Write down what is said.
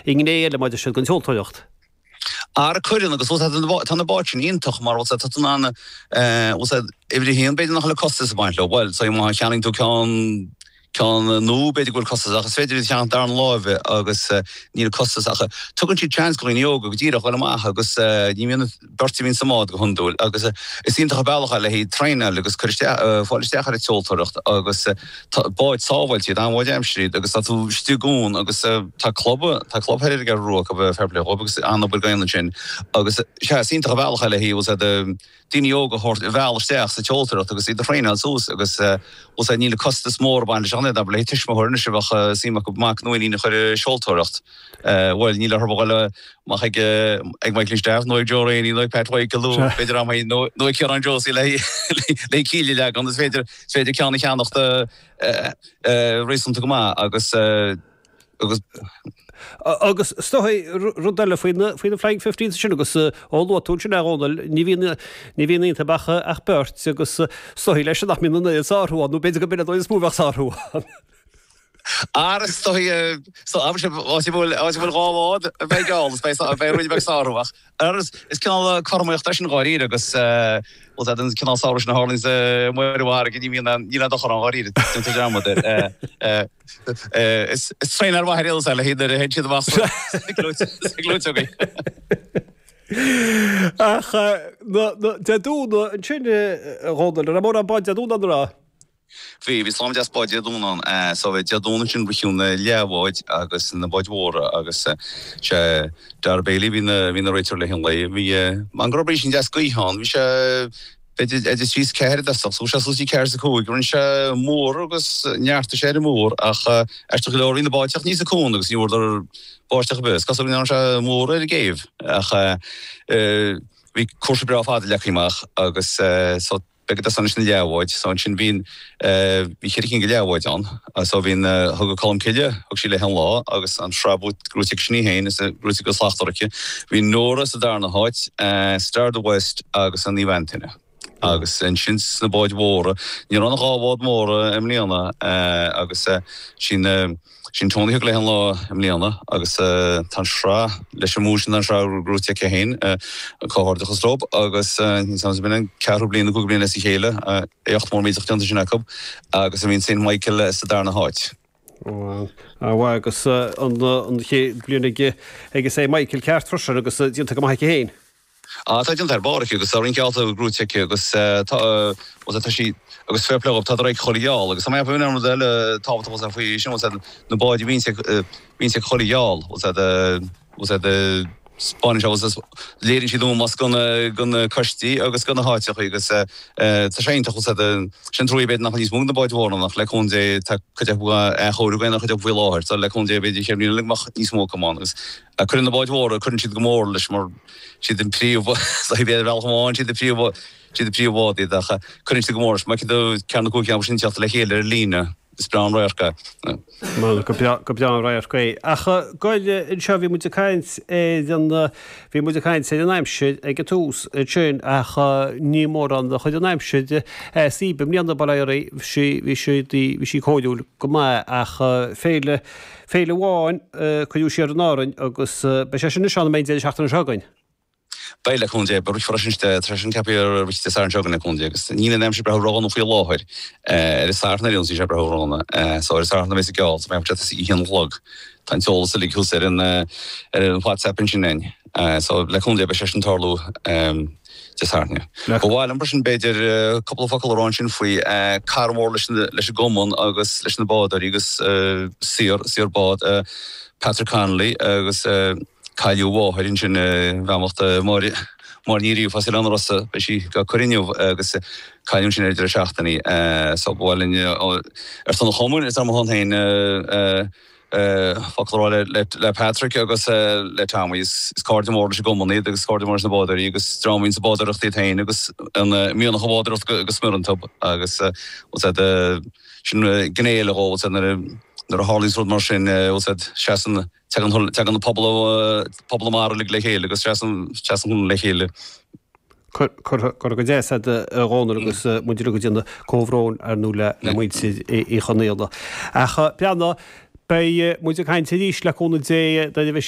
ingné le maidir se gon teoltocht. Ar chuirin agus tan báin ionintach mar tanna every híon beidir nach le costas baint le bhil, so má cheanning tú cean nó beidir goil costas achas féidir tean dar an láimhe agus níl costas acha. Tugann si chance goin yoga go dtíach bhil amach agus ní mionna bertí hín samád go hundúil agus is ionintach bailcha le hí treine agus fáilisteach ar teoltóireacht agus báid sábhailtí an bháid Amstríd agus tá tú stiúgún agus tá club heidir gar ruach go bh fairplay agus anna burgain sin agus sé ionintach bailcha le hí Dine yoga hort bheileisteach sa teoltóireacht agus iad treine sús agus níl costas mór bain le Anna le tiisma horne se bach sima go mak no in chuir seoltóireacht. Well níl arbáile mach ag mai clisteach nó Joraí le Petway galú beidir am nó cear an Josie le cíile le an féidir ceanna cheannacht rééisúnta go má agus stohai rudelle faoine Flying 15 sin agus óú tún sin arónal ní bhíon tabacha ach beirt agus stohí leis nach mí sáthúáin nó beidir go bit is múbhah sáthúáin. Aras bhfuil gáhád bheith gáil bheith bheith sáthúach. Aras is cinál cormaíocht leis an gáíre agus an cinál sáris na hálins muirhhar go ní dochar an gáíre tunta deamad. Is trein ar bhair ilsa le héidir héid siad bhas glútegaí. Ach deadúna an sinne ródal ar mór an baid deadúna an rá. Bhí slám deas baid deadúnan so bheith deadúna sin bhisiúna leabháid agus na baid mhóra agus sé dar béilí hí na réitir le hin le bhí an grobéis sin deas gaíán bhí sé is trí ceir deach sú se súsí ceir sa cúig runn se mór agus neartta sé mór ach eiste go leir na báteach níos a cún agus níúir ar báisteach bes cos an se mór ar a géibh ach bhí cuasa bre fád lechaimach agus begad a sanna sin leabháid so sin bhín bhí chéircinn go leabháid an so bhín thug colm ciile thug sí le hen lá agus an srábút grúteach sní héin is grúteach go slachtarcha bhí nóra sa darna háit Star the West agus an Níventina. Agus sin na báid mhóra, ní an gáhád móra imlíana agus sin tónaíoch le hen lá imlíana agus tá srá leis an músin an srá grúteach héin cáhardachas rob agus ní bin an ceú bliana go bliana leis chéile 8 mór míach sin Jacob agus bhín sin Michael sa darna háit. Agus an ché blianaige agus é Michael ceart frosar agus dionta go maiice héin. Tá dionn ar barach agus rin cealta grúteach agus tá sí agus fairplay op tá raig choleáil agus mé bhna le tábhata was faoi sin na báid vín choleáil was Spanish was léirin si dú mas gunna costí agus gunna háiteach agus tá séintach sin trúí beit nach níos múna báid bhórna nach le chun dé chuideach choúgain nach chuideach bhfuil áhairt le chun dé beidir chéimní leach níos mó gomáin agus chun na báid mhór chun siad go mór leis mar siad an príomh beidir bhealchamáin siad príomhhádaí dacha chun siad go mór mar ceanna cúceam sin teachta le chéile lína. Brown Rayarka. Go bean Rayarka. Acha goile in seo bhí muide caint bhí muide caint sé an aimseid ag túús tún acha ní mór an chuid an aimseid sí bim líanana baléirí bhí sí cóúil go mai acha féile bháin chuú siar an árainn agus be sé sin seánna méid seachtain an seágain. Beile chunde ber forinte tresin capir viste sar jogan chunde agus ní nem se brarán of láhir is sarna sí se braránna so is sarna me gal me í hin log tan tol se lig hús in WhatsApp in so le chunde be sesin tarlú sarne. Goháil an bresin beidir couple of focal sin faoi carmór leis gomon agus leis na bád agus sir bád Patrick Connolly agus Cailú bháthirn sin bheamachta mar nííú fasil an rosa be sí go chorinniuh agus caiún sin idir seachtaí so bháilin ar san chomún is am hain foráile le Patrick agus le Tom is cardmór se gomaní agus cardmór na bádarí agus strámín sa bádarachtaí tain agus an míonna bhádarach agus smurantub agus sin gnéile nar a hálínsrúd mar sin seaan tegan na pobl mar le chéile agus seaan le chéile. Cor go dé rónar agus muidir go dtíanana cóhrón ar nó le muid í chonéalda. Acha peanna bei muidir caiint ríis leúna dé